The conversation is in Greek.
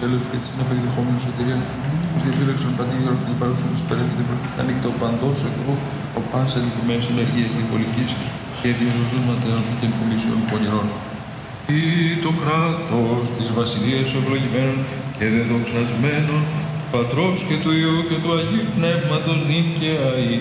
τέλος και της συναπεκδεχόμενης σωτηρίας, τους διαφύλαξον Πατή Γεωργή και παρούσον εις περέχεται προς τους ανοιχτό παντός εγώ, ο πάσα δικημένης ενεργείας διαβολικής και διαζωζούν ματέων και υπομίσεων πονηρών. Ή το κράτος της βασιλείας ευλογημένων και δεδοξασμένων, Πατρός και του Υιού και του Αγίου Πνεύματος νυν και αεί